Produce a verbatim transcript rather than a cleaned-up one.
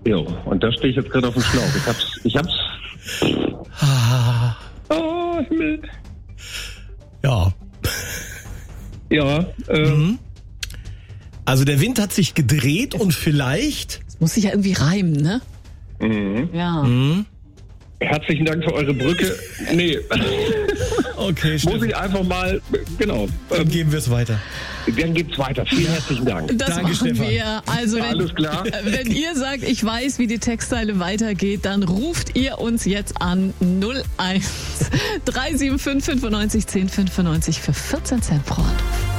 Jo, und da stehe ich jetzt gerade auf dem Schlauch. Ich hab's, ich hab's. Ah. Oh, Himmel. Ja. Ja, ähm. Mhm. Also der Wind hat sich gedreht und vielleicht... Das muss sich ja irgendwie reimen, ne? Mhm. Ja. Mhm. Herzlichen Dank für eure Brücke. Nee. Okay, Muss ich einfach mal, genau. Dann Ähm, geben wir es weiter. dann geht's weiter. Vielen herzlichen Dank. Das Danke, machen Stefan. wir. Also wenn, Alles klar. wenn ihr sagt, ich weiß, wie die Textzeile weitergeht, dann ruft ihr uns jetzt an null eins drei sieben fünf fünfundneunzig zehn fünfundneunzig für vierzehn Cent pro Anruf.